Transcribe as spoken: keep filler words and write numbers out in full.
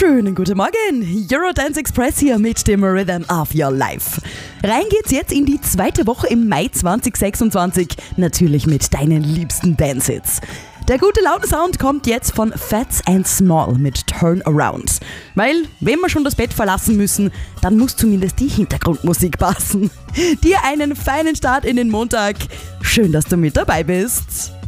Schönen guten Morgen, Eurodance Express hier mit dem Rhythm of Your Life. Rein geht's jetzt in die zweite Woche im Mai zwanzig sechsundzwanzig, natürlich mit deinen liebsten Dance-Hits. Der gute Laune-Sound kommt jetzt von Fats and Small mit Turn Around. Weil, wenn wir schon das Bett verlassen müssen, dann muss zumindest die Hintergrundmusik passen. Dir einen feinen Start in den Montag. Schön, dass du mit dabei bist.